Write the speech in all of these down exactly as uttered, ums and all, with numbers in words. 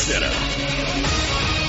Center.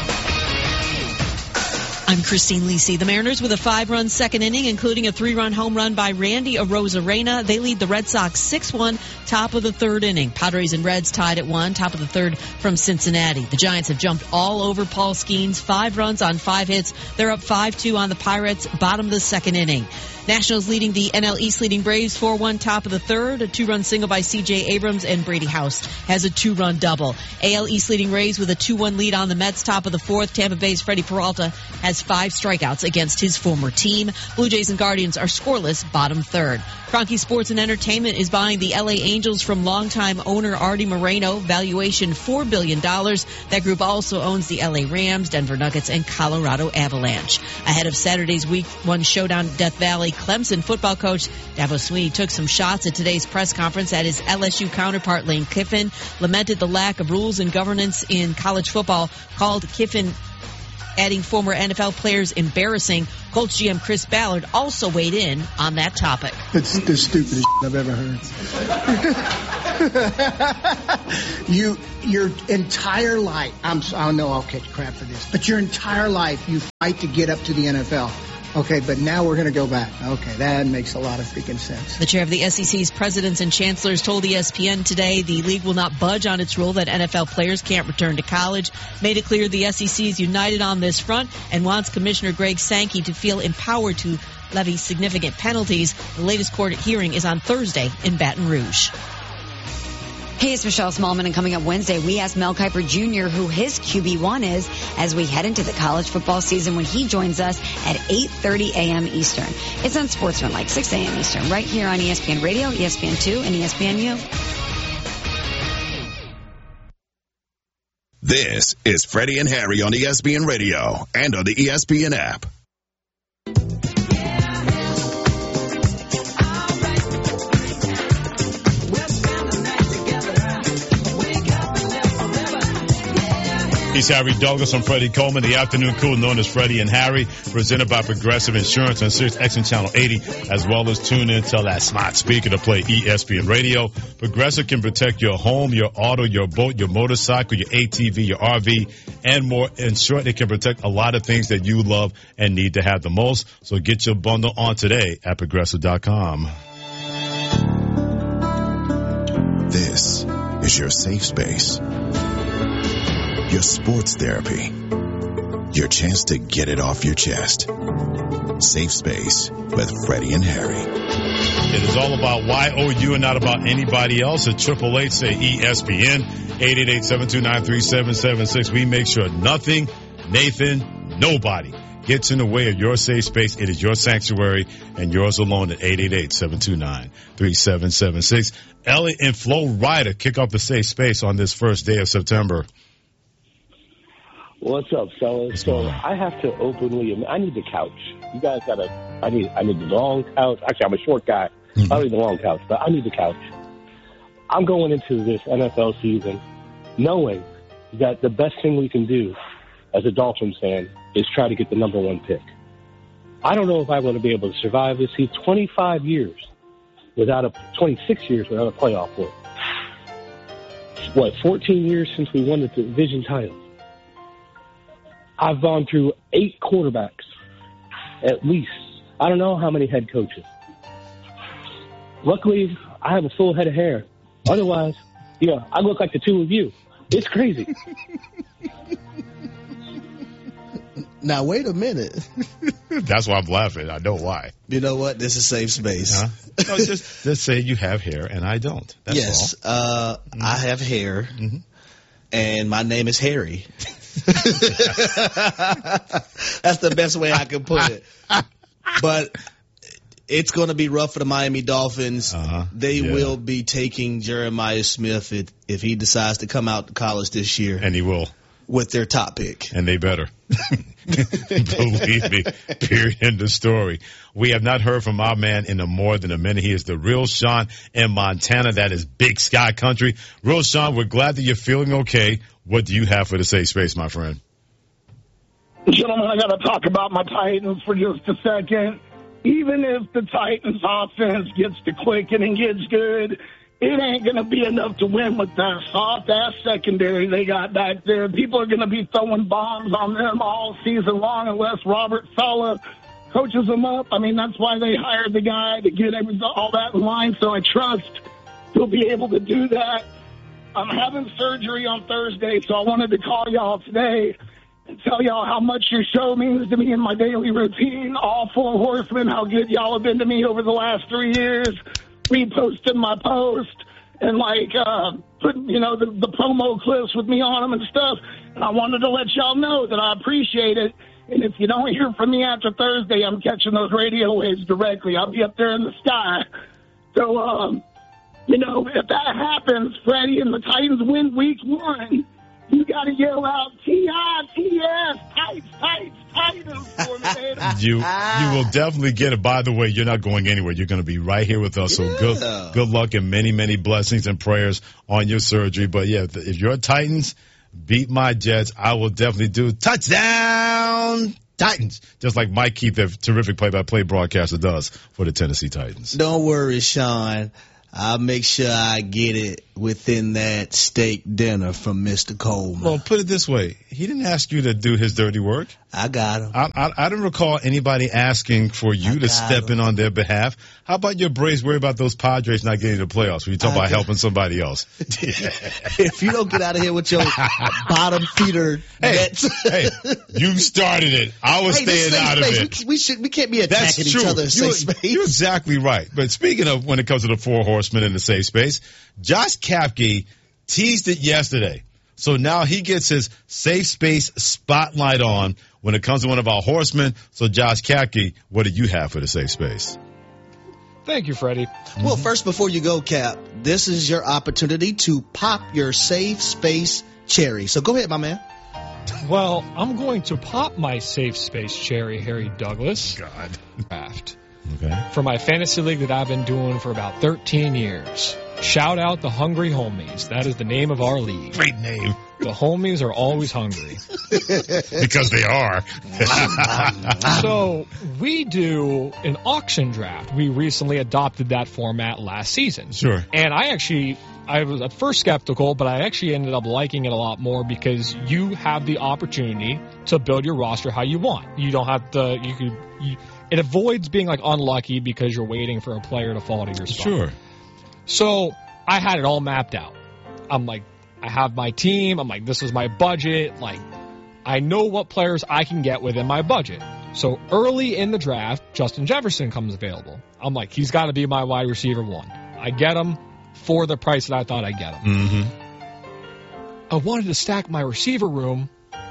I'm Christine Lisi. The Mariners with a five-run second inning, including a three-run home run by Randy Arozarena. They lead the Red Sox six one, top of the third inning. Padres and Reds tied at one, top of the third from Cincinnati. The Giants have jumped all over Paul Skeens, five runs on five hits. They're up five two on the Pirates, bottom of the second inning. Nationals leading the N L East, leading Braves four one, top of the third. A two-run single by C J Abrams, and Brady House has a two-run double. A L East leading Rays with a two one lead on the Mets, top of the fourth. Tampa Bay's Freddie Peralta has five strikeouts against his former team. Blue Jays and Guardians are scoreless, bottom third. Kroenke Sports and Entertainment is buying the L A Angels from longtime owner Artie Moreno. Valuation four billion dollars. That group also owns the L A Rams, Denver Nuggets, and Colorado Avalanche. Ahead of Saturday's week one showdown at Death Valley, Clemson football coach Dabo Swinney took some shots at today's press conference at his L S U counterpart Lane Kiffin, lamented the lack of rules and governance in college football, called Kiffin adding former N F L players embarrassing. Colts G M Chris Ballard also weighed in on that topic. It's the stupidest I've ever heard. you, your entire life, I'm, I know I'll catch crap for this, but your entire life you fight to get up to the N F L. Okay, but now we're going to go back. Okay, that makes a lot of freaking sense. The chair of the S E C's presidents and chancellors told E S P N today the league will not budge on its rule that N F L players can't return to college. Made it clear the S E C is united on this front and wants Commissioner Greg Sankey to feel empowered to levy significant penalties. The latest court hearing is on Thursday in Baton Rouge. Hey, it's Michelle Smallman, and coming up Wednesday, we asked Mel Kiper Junior who his Q B one is as we head into the college football season when he joins us at eight thirty a.m. Eastern. It's on Sportsmanlike, six a.m. Eastern, right here on E S P N Radio, E S P N two, and E S P N U. This is Freddie and Harry on E S P N Radio and on the E S P N app. He's Harry Douglas. I'm Freddie Coleman. The afternoon crew known as Freddie and Harry, presented by Progressive Insurance on Sirius X M Channel eighty, as well as tune in to that smart speaker to play E S P N Radio. Progressive can protect your home, your auto, your boat, your motorcycle, your A T V, your R V, and more. In short, it can protect a lot of things that you love and need to have the most. So get your bundle on today at Progressive dot com. This is your safe space. Your sports therapy. Your chance to get it off your chest. Safe Space with Freddie and Harry. It is all about Y O U and not about anybody else. At Triple Eight, say E S P N, eight eight eight, seven two nine, three seven seven six. We make sure nothing, Nathan, nobody gets in the way of your safe space. It is your sanctuary and yours alone at eight eight eight, seven two nine, three seven seven six. Elliot and Flo Rida kick off the safe space on this first day of September. What's up, fellas? So I have to openly, I need the couch. You guys gotta, I need, I need the long couch. Actually, I'm a short guy. Mm-hmm. I don't need the long couch, but I need the couch. I'm going into this N F L season knowing that the best thing we can do as a Dolphins fan is try to get the number one pick. I don't know if I'm going to be able to survive this. He's twenty-five years without a, twenty-six years without a playoff win. What, fourteen years since we won the division title? I've gone through eight quarterbacks, at least. I don't know how many head coaches. Luckily, I have a full head of hair. Otherwise, yeah, I look like the two of you. It's crazy. Now, wait a minute. That's why I'm laughing. I know why. You know what? This is safe space. Huh? No, just, just say you have hair and I don't. That's yes, all. Uh, mm-hmm. I have hair, mm-hmm. and my name is Harry. That's the best way I can put it. But it's going to be rough for the Miami Dolphins. Uh-huh. They yeah. will be taking Jeremiah Smith if, if he decides to come out to college this year. And he will. With their top pick. And they better. Believe me. Period. End of story. We have not heard from our man in a more than a minute. He is the real Sean in Montana. That is Big Sky Country. Real Sean, we're glad that you're feeling okay. What do you have for the safe space, my friend? Gentlemen, I got to talk about my Titans for just a second. Even if the Titans offense gets to clicking and gets good, it ain't going to be enough to win with that soft-ass secondary they got back there. People are going to be throwing bombs on them all season long unless Robert Saleh coaches them up. I mean, that's why they hired the guy to get everything, all that in line, so I trust he'll be able to do that. I'm having surgery on Thursday, so I wanted to call y'all today and tell y'all how much your show means to me in my daily routine. All four horsemen, how good y'all have been to me over the last three years. Reposting my post and, like, uh, putting, you know, the, the promo clips with me on them and stuff. And I wanted to let y'all know that I appreciate it. And if you don't hear from me after Thursday, I'm catching those radio waves directly. I'll be up there in the sky. So, um, you know, if that happens, Freddie, and the Titans win week one, you got to yell out T I T S, Titans, Titans, Titans for me, man. You, you will definitely get it. By the way, you're not going anywhere. You're going to be right here with us. So Yeah. good, good luck and many, many blessings and prayers on your surgery. But yeah, if you're Titans, beat my Jets, I will definitely do touchdown Titans, just like Mike Keith, the terrific play-by-play broadcaster, does for the Tennessee Titans. Don't worry, Sean. I'll make sure I get it within that steak dinner from Mister Coleman. Well, put it this way. He didn't ask you to do his dirty work. I got him. I, I, I don't recall anybody asking for you I to got step him. in on their behalf. How about your Braves worry about those Padres not getting to the playoffs when you talk I about got- helping somebody else? If you don't get out of here with your bottom feeder Hey, nets. hey, you started it. I was Hey, this staying safe out of space. it. We, we should. We can't be That's attacking true. each other in You're, safe space. you're exactly right. But speaking of when it comes to the four horsemen in the safe space, Josh Kapke teased it yesterday. So now he gets his safe space spotlight on when it comes to one of our horsemen. So Josh Kapke, what do you have for the safe space? Thank you, Freddie. Well, first, before you go, Cap, this is your opportunity to pop your safe space cherry. So go ahead, my man. Well, I'm going to pop my safe space cherry, Harry Douglas. God. Draft. Okay. For my fantasy league that I've been doing for about thirteen years. Shout out the Hungry Homies. That is the name of our league. Great name. The homies are always hungry. Because they are. So we do an auction draft. We recently adopted that format last season. Sure. And I actually, I was at first skeptical, but I actually ended up liking it a lot more because you have the opportunity to build your roster how you want. You don't have to, you could, you, it avoids being like unlucky because you're waiting for a player to fall to your spot. Sure. So I had it all mapped out. I'm like, I have my team. I'm like, this is my budget. Like, I know what players I can get within my budget. So early in the draft, Justin Jefferson comes available. I'm like, he's got to be my wide receiver one. I get him for the price that I thought I'd get him. Mm-hmm. I wanted to stack my receiver room.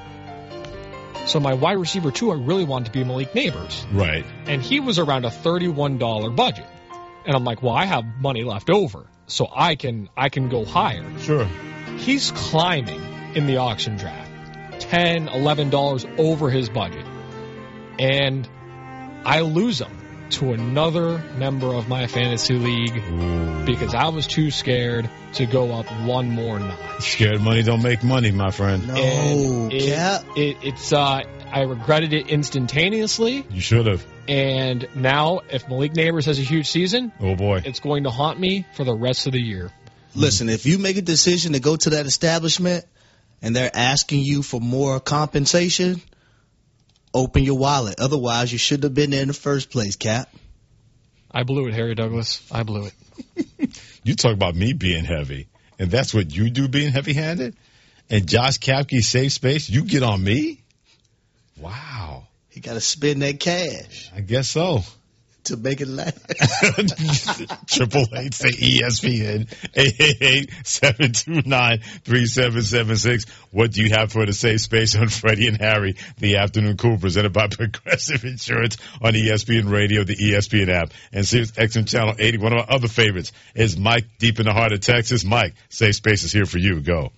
So my wide receiver two, I really wanted to be Malik Neighbors. Right. And he was around a thirty-one dollars budget. And I'm like, well, I have money left over, so I can I can go higher. Sure. He's climbing in the auction draft, ten dollars, eleven dollars over his budget. And I lose him to another member of my fantasy league Ooh. because I was too scared to go up one more notch. Scared money don't make money, my friend. No, And it, Cap. it, it's uh, I regretted it instantaneously. You should have. And now, if Malik Neighbors has a huge season, Oh, boy. it's going to haunt me for the rest of the year. Listen, if you make a decision to go to that establishment and they're asking you for more compensation, open your wallet. Otherwise, you shouldn't have been there in the first place, Cap. I blew it, Harry Douglas. I blew it. You talk about me being heavy, and that's what you do being heavy-handed? And Josh Kapke's safe space, you get on me? Wow. You got to spend that cash I guess so. to make it last. Triple eight say E S P N eight eight eight seven two nine three seven seven six. What do you have for the safe space on Freddie and Harry, the afternoon cool, presented by Progressive Insurance on E S P N Radio, the E S P N app, and Sirius X M Channel eighty. One of our other favorites is Mike, deep in the heart of Texas. Mike, safe space is here for you. Go.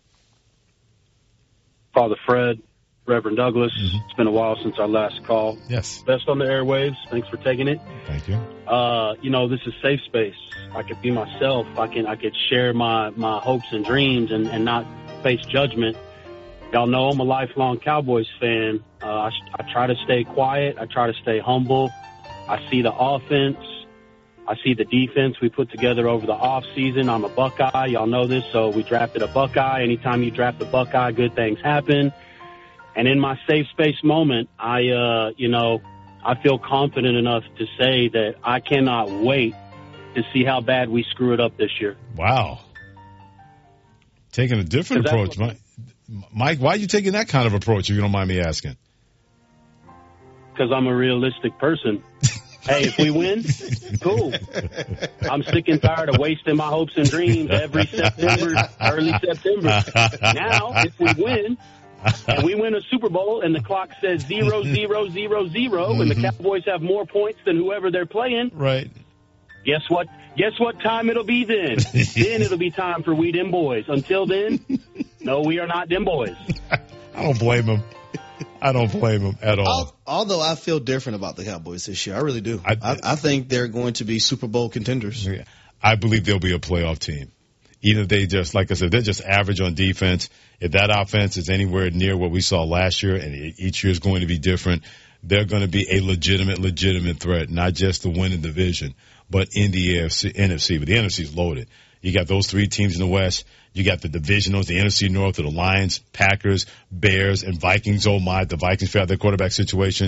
Father Fred, Reverend Douglas. Mm-hmm. It's been a while since our last call. Yes. Best on the airwaves. Thanks for taking it. Thank you. Uh, you know, this is safe space. I could be myself. I can I could share my, my hopes and dreams and, and not face judgment. Y'all know I'm a lifelong Cowboys fan. Uh, I, I try to stay quiet. I try to stay humble. I see the offense. I see the defense we put together over the off season. I'm a Buckeye. Y'all know this, so we drafted a Buckeye. Anytime you draft a Buckeye, good things happen. And in my safe space moment, I, uh, you know, I feel confident enough to say that I cannot wait to see how bad we screw it up this year. Wow. Taking a different approach, Mike. Mike, why are you taking that kind of approach, if you don't mind me asking? Because I'm a realistic person. Hey, if we win, cool. I'm sick and tired of wasting my hopes and dreams every September, early September. Now, if we win, and we win a Super Bowl and the clock says zero, zero, zero, zero, mm-hmm. and the Cowboys have more points than whoever they're playing. Right. Guess what? Guess what time it'll be then? Then it'll be time for we them boys. Until then, no, we are not them boys. I don't blame him. I don't blame him at all. Although I feel different about the Cowboys this year. I really do. I, I, I think they're going to be Super Bowl contenders. Yeah. I believe they'll be a playoff team. Either they just, like I said, they're just average on defense. If that offense is anywhere near what we saw last year, and each year is going to be different, they're going to be a legitimate, legitimate threat, not just to win the division, but in the A F C, N F C. But the N F C is loaded. You got those three teams in the West. You got the divisionals, the N F C North, of the Lions, Packers, Bears, and Vikings. Oh my, the Vikings figured out their quarterback situation.